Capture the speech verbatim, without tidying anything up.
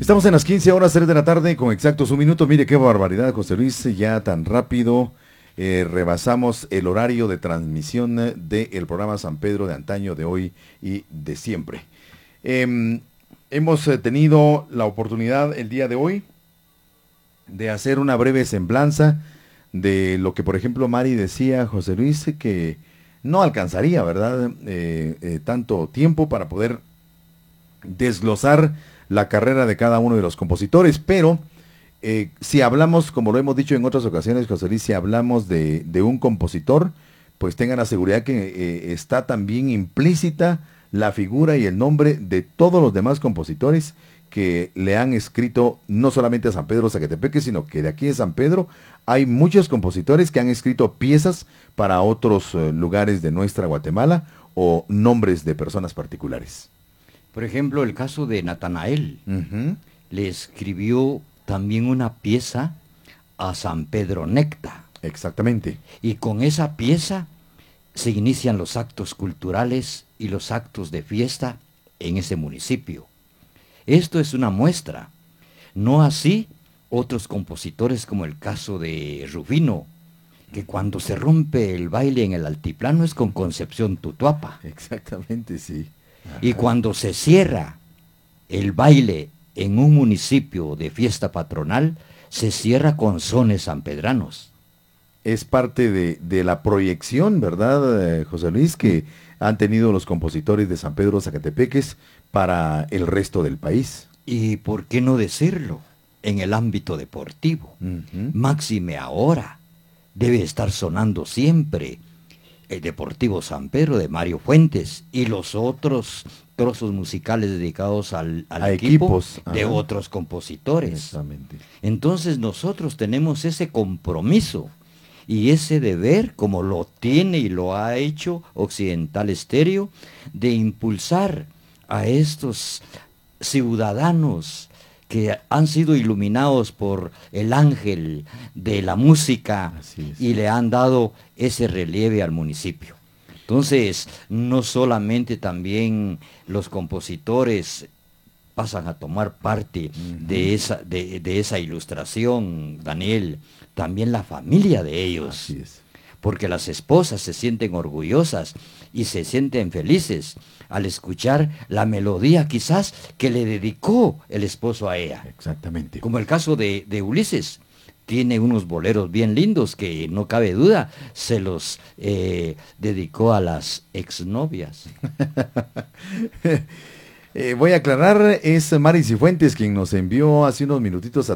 Estamos en las quince horas, tres de la tarde, con exactos un minuto. Mire qué barbaridad, José Luis, ya tan rápido eh, rebasamos el horario de transmisión del programa San Pedro de antaño, de hoy y de siempre. Eh, hemos tenido la oportunidad el día de hoy de hacer una breve semblanza de lo que, por ejemplo, Mari decía, José Luis, que no alcanzaría, ¿verdad?, eh, eh, tanto tiempo para poder desglosar la carrera de cada uno de los compositores, pero eh, si hablamos, como lo hemos dicho en otras ocasiones, José Luis, si hablamos de, de un compositor, pues tengan la seguridad que eh, está también implícita la figura y el nombre de todos los demás compositores que le han escrito no solamente a San Pedro Zacatepeque, sino que de aquí de San Pedro hay muchos compositores que han escrito piezas para otros eh, lugares de nuestra Guatemala o nombres de personas particulares. Por ejemplo, el caso de Natanael. Uh-huh. Le escribió también una pieza a San Pedro Necta. Exactamente. Y con esa pieza se inician los actos culturales y los actos de fiesta en ese municipio. Esto es una muestra. No así otros compositores, como el caso de Rufino, que cuando se rompe el baile en el altiplano es con Concepción Tutuapa. Exactamente, sí. Ajá. Y cuando se cierra el baile en un municipio de fiesta patronal, se cierra con sones sanpedranos. Es parte de, de la proyección, ¿verdad, eh, José Luis?, que han tenido los compositores de San Pedro Zacatepeques para el resto del país. Y por qué no decirlo, en el ámbito deportivo. Uh-huh. Máxime ahora debe estar sonando siempre el Deportivo San Pedro de Mario Fuentes y los otros trozos musicales dedicados al, al a equipo equipos de Ajá. otros compositores. Exactamente. Entonces nosotros tenemos ese compromiso y ese deber, como lo tiene y lo ha hecho Occidental Estéreo, de impulsar a estos ciudadanos que han sido iluminados por el ángel de la música y le han dado ese relieve al municipio. Entonces, no solamente también los compositores pasan a tomar parte uh-huh. de, esa, de, de esa ilustración, Daniel, también la familia de ellos. Así es. Porque las esposas se sienten orgullosas y se sienten felices al escuchar la melodía quizás que le dedicó el esposo a ella. Exactamente. Como el caso de, de Ulises. Tiene unos boleros bien lindos que no cabe duda se los eh, dedicó a las exnovias. eh, voy a aclarar, es Mari Cifuentes quien nos envió hace unos minutitos